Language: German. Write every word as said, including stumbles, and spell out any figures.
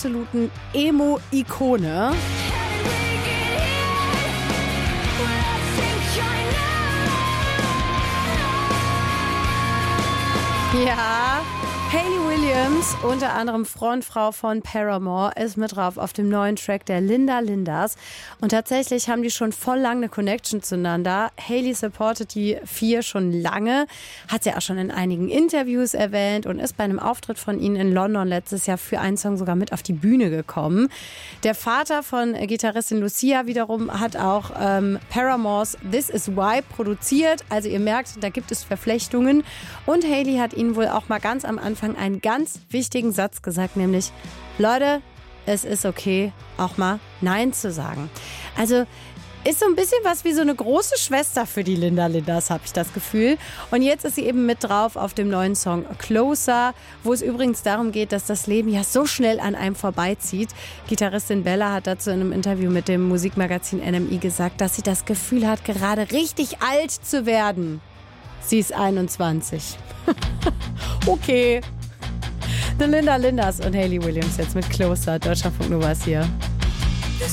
absoluten Emo-Ikone. Ja, Hayley Williams, unter anderem Frontfrau von Paramore, ist mit drauf auf dem neuen Track der Linda Lindas. Und tatsächlich haben die schon voll lange eine Connection zueinander. Hayley supportet die vier schon lange, hat sie auch schon in einigen Interviews erwähnt und ist bei einem Auftritt von ihnen in London letztes Jahr für einen Song sogar mit auf die Bühne gekommen. Der Vater von Gitarristin Lucia wiederum hat auch ähm, Paramores This Is Why produziert. Also ihr merkt, da gibt es Verflechtungen. Und Hayley hat ihnen wohl auch mal ganz am Anfang einen ganz wichtigen Satz gesagt, nämlich: Leute, es ist okay, auch mal Nein zu sagen. Also ist so ein bisschen was wie so eine große Schwester für die Linda Lindas, habe ich das Gefühl. Und jetzt ist sie eben mit drauf auf dem neuen Song Closer, wo es übrigens darum geht, dass das Leben ja so schnell an einem vorbeizieht. Gitarristin Bella hat dazu in einem Interview mit dem Musikmagazin N M E gesagt, dass sie das Gefühl hat, gerade richtig alt zu werden. Sie ist einundzwanzig. Okay. The Linda Lindas und Hayley Williams jetzt mit Closer. Deutschlandfunk Nova ist hier.